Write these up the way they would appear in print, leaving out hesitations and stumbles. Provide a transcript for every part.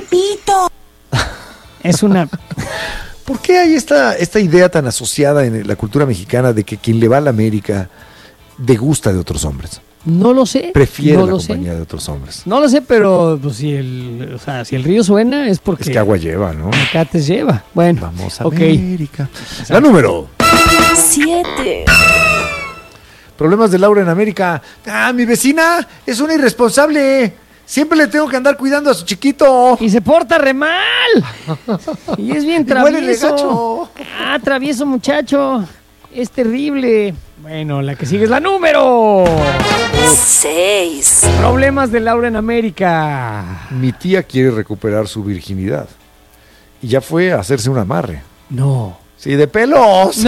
pito. Es una... ¿Por qué hay esta idea tan asociada en la cultura mexicana de que quien le va a la América degusta de otros hombres? No lo sé. Prefiere no la lo compañía sé. de otros hombres. No lo sé, pero pues, si el río suena es porque... Es que agua lleva, ¿no? Mecates lleva. Bueno, Vamos a ok. América. La número 7. Problemas de Laura en América. Mi vecina es una irresponsable. Siempre le tengo que andar cuidando a su chiquito. Y se porta re mal. Y es bien Y huélele travieso. gacho. Travieso muchacho. Es terrible. Bueno, la que sigue es la número 6. Problemas de Laura en América. Mi tía quiere recuperar su virginidad. Y ya fue a hacerse un amarre. No. Sí, de pelos.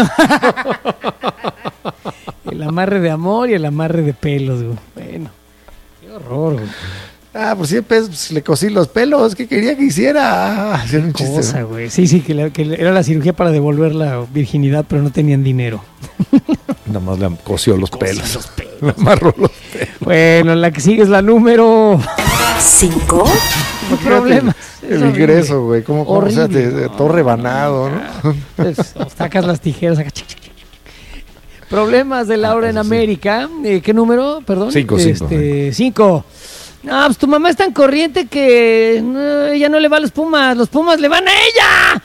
El amarre de amor y el amarre de pelos, güey. Bueno, qué horror, güey. Por 100 pesos le cosí los pelos. ¿Qué quería que hiciera? Hacer un chiste. Cosa, güey. Sí, que era la cirugía para devolver la virginidad, pero no tenían dinero. Nada más le cosió los pelos. Le amarró los pelos. Bueno, la que sigue es la número 5. Problemas. El ingreso, güey. ¿Cómo o sea, Horrible. todo rebanado, ¿no? Pues, sacas las tijeras. Problemas de Laura en eso sí. América. ¿Qué número? Perdón. 5. 5. No, pues tu mamá es tan corriente que ella no le va a los Pumas le van a ella.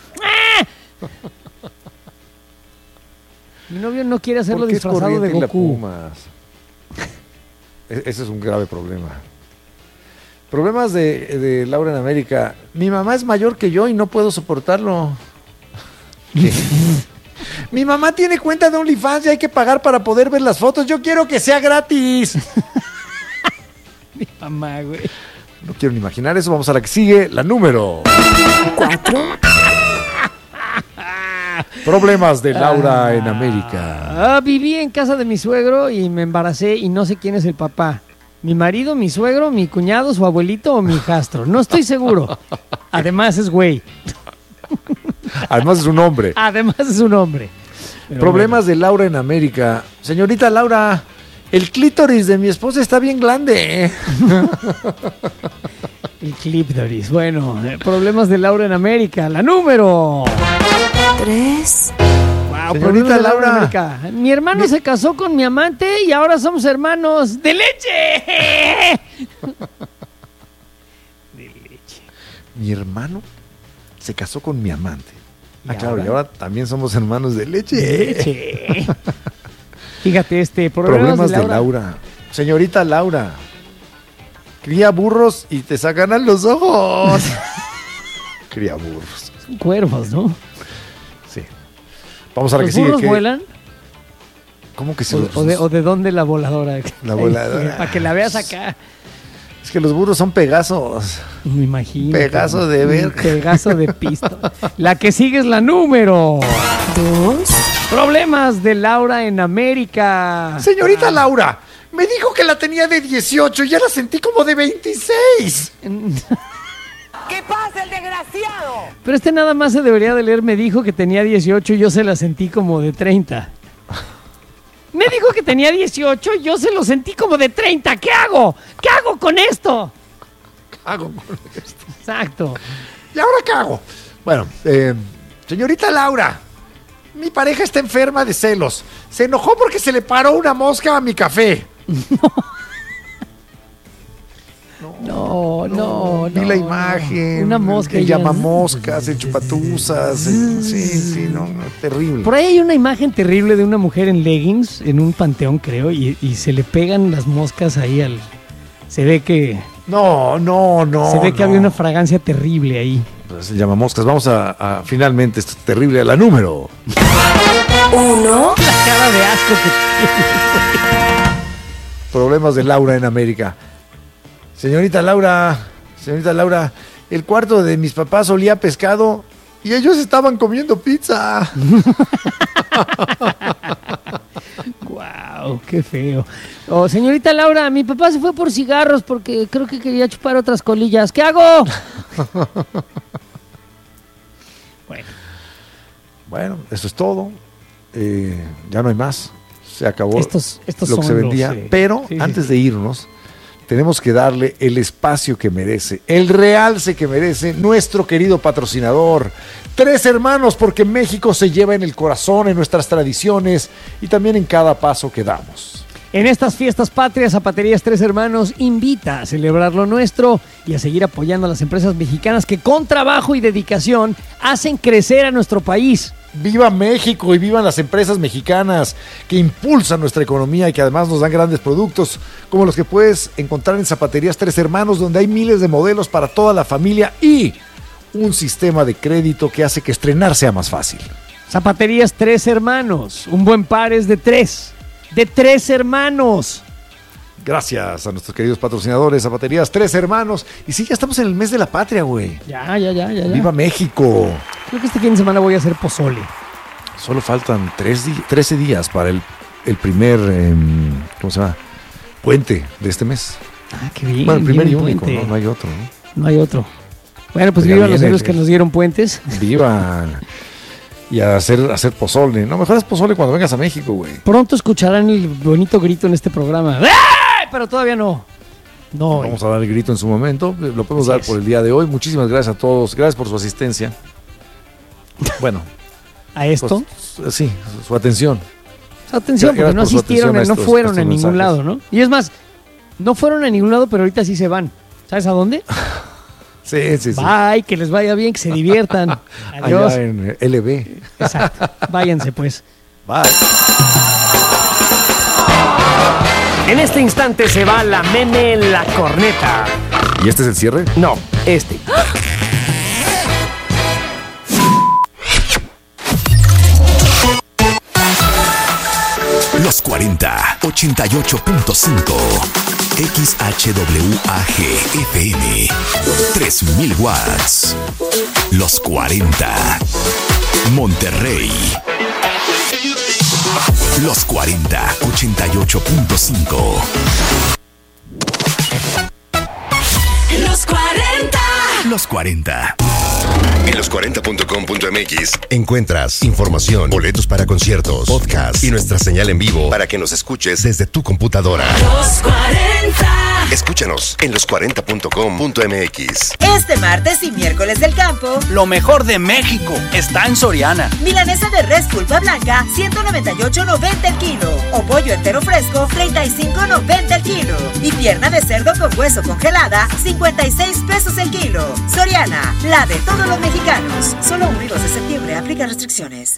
Mi novio no quiere hacerlo ¿Por qué es disfrazado de corriente la Goku. Pumas? Ese es un grave problema. Problemas de Laura en América. Mi mamá es mayor que yo y no puedo soportarlo. ¿Qué? Mi mamá tiene cuenta de OnlyFans y hay que pagar para poder ver las fotos. Yo quiero que sea gratis. Mi mamá, güey. No quiero ni imaginar eso. Vamos a la que sigue. La número 4. Problemas de Laura en América. Viví en casa de mi suegro y me embaracé y no sé quién es el papá. Mi marido, mi suegro, mi cuñado, su abuelito o mi hijastro. No estoy seguro. Además es güey. Además es un hombre. Además es un hombre. Pero Problemas de Laura en América. Señorita Laura, el clítoris de mi esposa está bien grande. bueno, el clítoris. Bueno, problemas de Laura en América. La número 3. Wow, Señorita problemas de Laura. en América. Mi hermano se casó con mi amante y ahora somos hermanos de leche. De leche. Mi hermano se casó con mi amante. ¿Y Claro, ahora? y ahora también somos hermanos de leche. De leche. Fíjate, Problemas de Laura. Señorita Laura, cría burros y te sacan los ojos. Cría burros. Son cuervos, ¿no? Sí. Vamos a la que ¿Los sigue. burros ¿qué? vuelan? ¿Cómo que sí? ¿O de dónde la voladora? La voladora. Para que la veas acá. Es que los burros son pegasos. Me imagino. Pegaso de verga. Pegaso de pisto. La que sigue es la número 2. Problemas de Laura en América. Señorita Laura, me dijo que la tenía de 18 y ya la sentí como de 26. ¿Qué pasa, el desgraciado? Pero nada más se debería de leer. Me dijo que tenía 18 y yo se la sentí como de 30. Me dijo que tenía 18 y yo se lo sentí como de 30. ¿Qué hago? ¿Qué hago con esto? Hago con esto. Exacto. ¿Y ahora qué hago? Bueno, señorita Laura, mi pareja está enferma de celos. Se enojó porque se le paró una mosca a mi café. No. Vi la imagen. Una mosca. El ya. llamamoscas, el chupatusas. Sí, no, terrible. Por ahí hay una imagen terrible de una mujer en leggings en un panteón, creo, y se le pegan las moscas ahí al... Se ve que... No. Se ve que había una fragancia terrible ahí. Pues se llama moscas. Vamos a finalmente, esto es terrible, a la número 1. La cara de asco que tiene. Problemas de Laura en América. Señorita Laura, el cuarto de mis papás olía a pescado y ellos estaban comiendo pizza. Wow, qué feo. Oh, señorita Laura, mi papá se fue por cigarros porque creo que quería chupar otras colillas. ¿Qué hago? Bueno, eso es todo. Ya no hay más. Se acabó Estos lo son que se vendía. los, Pero sí, antes de irnos, tenemos que darle el espacio que merece, el realce que merece nuestro querido patrocinador. Tres Hermanos, porque México se lleva en el corazón, en nuestras tradiciones y también en cada paso que damos. En estas fiestas patrias, Zapaterías Tres Hermanos invita a celebrar lo nuestro y a seguir apoyando a las empresas mexicanas que con trabajo y dedicación hacen crecer a nuestro país. ¡Viva México y vivan las empresas mexicanas que impulsan nuestra economía y que además nos dan grandes productos como los que puedes encontrar en Zapaterías Tres Hermanos, donde hay miles de modelos para toda la familia y un sistema de crédito que hace que estrenar sea más fácil. Zapaterías Tres Hermanos, un buen par es de tres hermanos. Gracias a nuestros queridos patrocinadores, Zapaterías Tres Hermanos. Y sí, ya estamos en el mes de la patria, güey. Ya. ¡Viva México! Creo que este fin de semana voy a hacer pozole. Solo faltan 13 días para el primer, ¿cómo se llama? Puente de este mes. Ah, qué bien. Bueno, el primer y único, puente. ¿no? No hay otro, ¿no? No hay otro. Bueno, pues Ya vivan los viene héroes que nos dieron puentes. Vivan. Y a hacer pozole. No, mejor es pozole cuando vengas a México, güey. Pronto escucharán el bonito grito en este programa. ¡Ay! Pero todavía no. No. Vamos a dar el grito en su momento. Lo podemos Así dar es. por el día de hoy. Muchísimas gracias a todos. Gracias por su asistencia. Bueno, A esto. pues, sí, su atención. Atención, porque Gracias no por su asistieron, atención a no estos- fueron estos a ningún mensajes. lado, ¿no? Y es más, no fueron a ningún lado, pero ahorita sí se van. ¿Sabes a dónde? Sí. Bye, que les vaya bien, que se diviertan. Adiós. Allá en LB. Exacto. Váyanse, pues. Bye. En este instante se va la meme en la corneta. ¿Y este es el cierre? No, este. Los 40, 88.5. XHWAG FM. 3000 watts. Los 40. Monterrey. Los 40, 88.5. Los 40. Los 40. En los40.com.mx encuentras información, boletos para conciertos, podcast y nuestra señal en vivo para que nos escuches desde tu computadora. Los 40. Escúchanos en los40.com.mx. Este martes y miércoles del campo, Lo mejor de México está en Soriana. milanesa de res pulpa blanca, 198.90 el kilo. O pollo entero fresco, 35.90 el kilo. Y pierna de cerdo con hueso congelada, 56 pesos el kilo. Soriana, la de todos los mexicanos. Solo 1 y 2 de septiembre, aplica restricciones.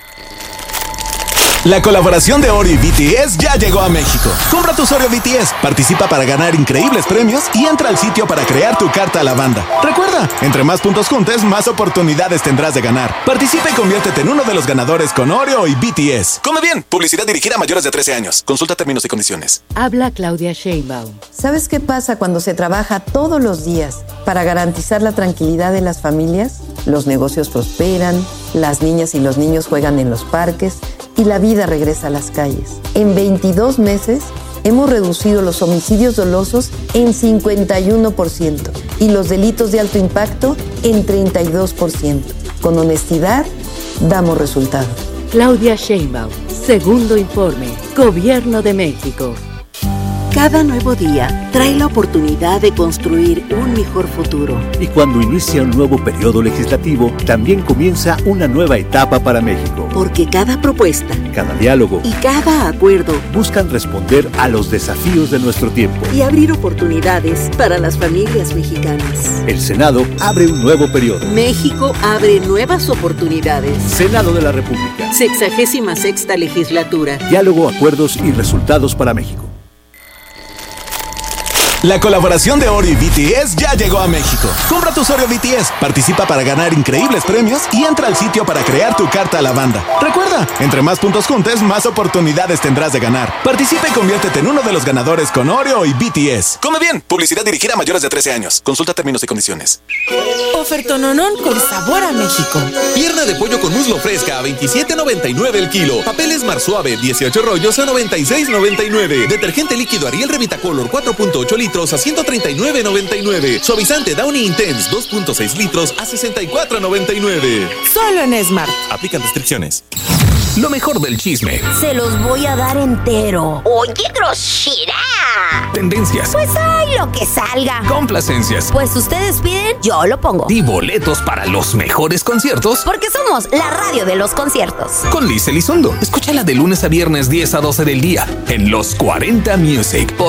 La colaboración de Oreo y BTS ya llegó a México. Compra tu Oreo BTS, participa para ganar increíbles premios y entra al sitio para crear tu carta a la banda. Recuerda, entre más puntos juntes, más oportunidades tendrás de ganar. Participa y conviértete en uno de los ganadores con Oreo y BTS. Come bien, publicidad dirigida a mayores de 13 años. Consulta términos y condiciones. Habla Claudia Sheinbaum. ¿Sabes qué pasa cuando se trabaja todos los días para garantizar la tranquilidad de las familias? Los negocios prosperan, las niñas y los niños juegan en los parques y la vida regresa a las calles. En 22 meses hemos reducido los homicidios dolosos en 51% y los delitos de alto impacto en 32%. Con honestidad, damos resultados. Claudia Sheinbaum. Segundo informe. Gobierno de México. Cada nuevo día trae la oportunidad de construir un mejor futuro. Y cuando inicia un nuevo periodo legislativo, también comienza una nueva etapa para México. Porque cada propuesta Cada diálogo y cada acuerdo buscan responder a los desafíos de nuestro tiempo. y abrir oportunidades para las familias mexicanas. El Senado abre un nuevo periodo. México abre nuevas oportunidades. Senado de la República. 66ª legislatura. Diálogo, acuerdos y resultados para México. La colaboración de Oreo y BTS ya llegó a México. Compra tu Oreo BTS, participa para ganar increíbles premios y entra al sitio para crear tu carta a la banda. Recuerda, entre más puntos juntes, más oportunidades tendrás de ganar. Participa y conviértete en uno de los ganadores con Oreo y BTS. Come bien, publicidad dirigida a mayores de 13 años. Consulta términos y condiciones. Ofertononón con sabor a México. Pierna de pollo con muslo fresca a $27.99 el kilo. Papeles Mar Suave 18 rollos a $96.99. Detergente líquido Ariel Revitacolor 4.8 litros a $139.99. Suavizante Downy Intense 2.6 litros a $64.99. Solo en Smart. Aplican restricciones. Lo mejor del chisme. Se los voy a dar entero. ¡Oye, grosera! Tendencias. Pues hay lo que salga. Complacencias. Pues ustedes piden, yo lo pongo. Y boletos para los mejores conciertos. Porque somos la radio de los conciertos. Con Liz Elizondo. Escúchala de lunes a viernes 10 a 12 del día en Los 40 Music.